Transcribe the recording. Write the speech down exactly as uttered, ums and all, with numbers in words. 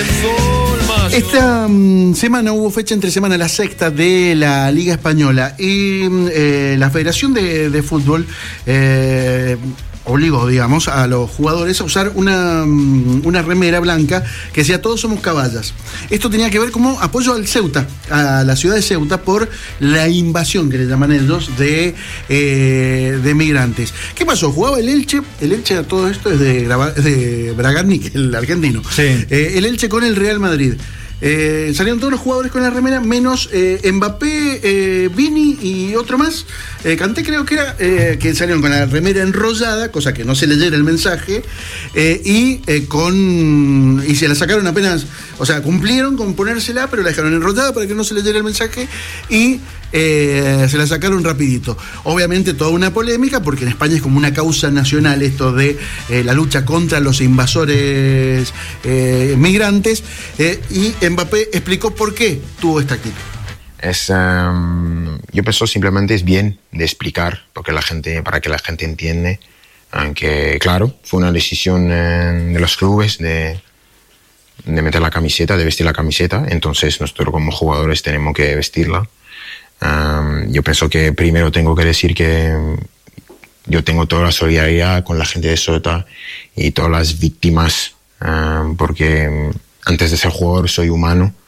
Esta um, semana hubo fecha entre semana, la sexta de la Liga Española, y eh, la Federación de, de Fútbol eh, obligó, digamos, a los jugadores a usar una, una remera blanca que decía "Todos somos caballas". Esto tenía que ver como apoyo al Ceuta, a la ciudad de Ceuta, por la invasión, que le llaman ellos, de, eh, de migrantes. ¿Qué pasó? Jugaba el Elche, el Elche a todo esto es de, es de Bragarnik, el argentino. Sí. Eh, el Elche con el Real Madrid. Eh, salieron todos los jugadores con la remera, menos eh, Mbappé, eh, Vini y otro más. Eh, Kanté creo que era, eh, que salieron con la remera enrollada, cosa que no se leyera el mensaje, eh, y eh, con y se la sacaron apenas, o sea, cumplieron con ponérsela, pero la dejaron enrollada para que no se leyera el mensaje, y eh, se la sacaron rapidito. Obviamente toda una polémica, porque en España es como una causa nacional esto de eh, la lucha contra los invasores eh, migrantes, eh, y Mbappé explicó por qué tuvo esta actitud. Es, um, yo pienso simplemente es bien de explicar, porque la gente, para que la gente entiende, aunque claro, fue una decisión eh, de los clubes de, de meter la camiseta, de vestir la camiseta, entonces nosotros como jugadores tenemos que vestirla. Um, yo pienso que primero tengo que decir que yo tengo toda la solidaridad con la gente de Ceuta y todas las víctimas, um, porque antes de ser jugador soy humano.